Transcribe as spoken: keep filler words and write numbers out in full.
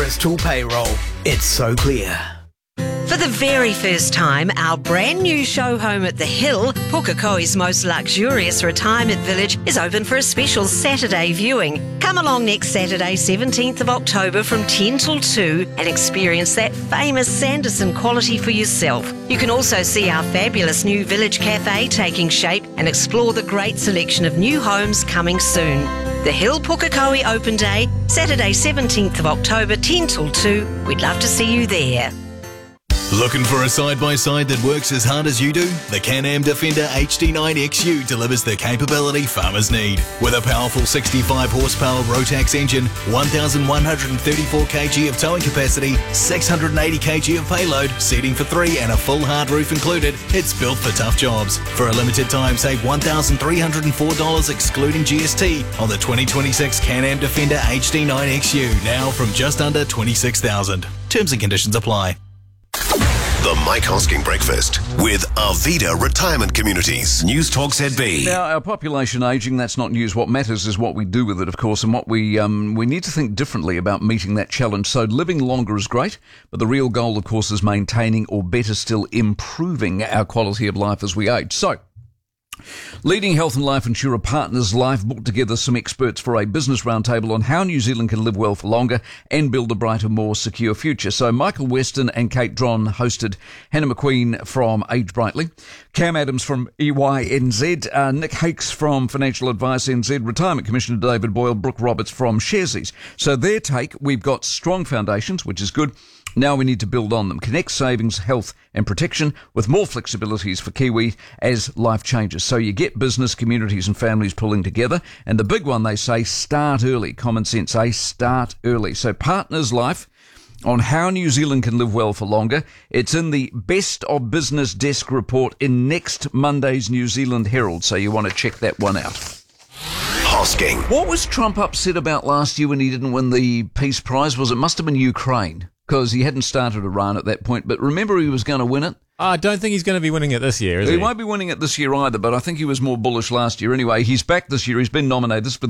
first tool payroll. It's so clear. For the very first time, our brand new show home at the Hill, Pukekohe's most luxurious retirement village, is open for a special Saturday viewing. Come along next Saturday, seventeenth of October from ten till two and experience that famous Sanderson quality for yourself. You can also see our fabulous new village cafe taking shape and explore the great selection of new homes coming soon. The Hill Pukekohe Open Day, Saturday seventeenth of October, ten till two. We'd love to see you there. Looking for a side-by-side that works as hard as you do? The Can-Am Defender H D nine X U delivers the capability farmers need. With a powerful sixty-five horsepower Rotax engine, one thousand one hundred thirty-four kilograms of towing capacity, six hundred eighty kilograms of payload, seating for three and a full hard roof included, it's built for tough jobs. For a limited time, save one thousand three hundred four dollars excluding G S T on the twenty twenty-six Can-Am Defender H D nine X U, now from just under twenty-six thousand dollars. Terms and conditions apply. The Mike Hosking Breakfast with Arvida Retirement Communities. News Talk Z B. Now, our population ageing, that's not news. What matters is what we do with it, of course, and what we um, we need to think differently about meeting that challenge. So living longer is great, but the real goal, of course, is maintaining, or better still, improving our quality of life as we age. So, leading health and life insurer Partners Life brought together some experts for a business roundtable on how New Zealand can live well for longer and build a brighter, more secure future. So Michael Weston and Kate Dron hosted Hannah McQueen from Age Brightly, Cam Adams from E Y N Z, uh, Nick Hakes from Financial Advice N Z, Retirement Commissioner David Boyle, Brooke Roberts from Sharesies. So their take, we've got strong foundations, which is good. Now we need to build on them. Connect savings, health and protection with more flexibilities for Kiwi as life changes. So you get business, communities and families pulling together. And the big one, they say, start early. Common sense, eh? Start early. So Partners Life on how New Zealand can live well for longer. It's in the Best of Business Desk report in next Monday's New Zealand Herald. So you want to check that one out. Hosking. What was Trump upset about last year when he didn't win the Peace Prize? Was it must have been Ukraine? Because he hadn't started Iran at that point. But remember, he was going to win it. I don't think he's going to be winning it this year, is he? He won't be winning it this year either, but I think he was more bullish last year. Anyway, he's back this year. He's been nominated. This is for